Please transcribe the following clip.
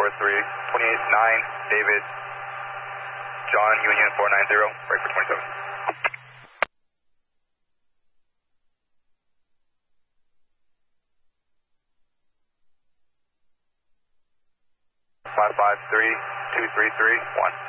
28-9, David, John, Union 490, break for 27. 553-233-1.